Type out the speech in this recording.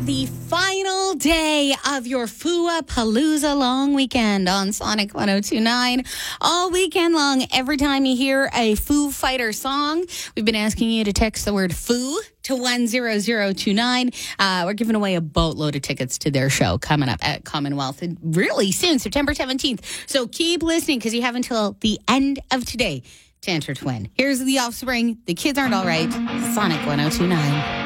the final day of your Fua Palooza long weekend on Sonic 102.9. All weekend long, every time you hear a Foo Fighter song, we've been asking you to text the word Foo to 10029. We're giving away a boatload of tickets to their show coming up at Commonwealth really soon, September 17th. So keep listening because you have until the end of today to enter to win. Here's The Offspring. The Kids Aren't All Right. Sonic 102.9.